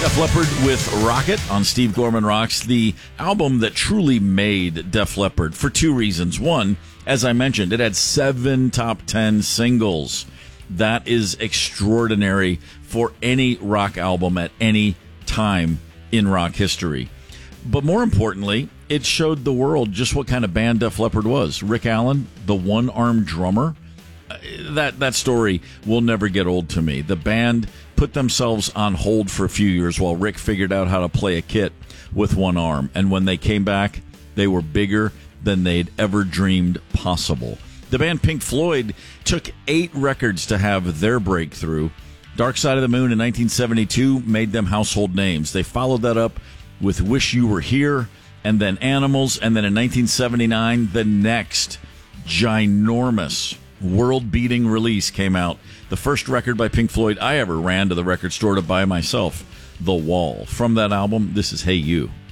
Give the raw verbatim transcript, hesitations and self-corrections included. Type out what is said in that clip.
Def Leppard with Rocket on Steve Gorman Rocks, the album that truly made Def Leppard for two reasons. One, as I mentioned, it had seven top ten singles. That is extraordinary for any rock album at any time in rock history. But more importantly, it showed the world just what kind of band Def Leppard was. Rick Allen, the one-armed drummer, that that story will never get old to me. The band put themselves on hold for a few years while Rick figured out how to play a kit with one arm. And when they came back, they were bigger than they'd ever dreamed possible. The band Pink Floyd took eight records to have their breakthrough. Dark Side of the Moon in nineteen seventy-two made them household names. They followed that up with Wish You Were Here, and then Animals, and then in nineteen seventy-nine, the next ginormous world-beating release came out. The first record by Pink Floyd I ever ran to the record store to buy myself, The Wall. From that album, this is Hey You.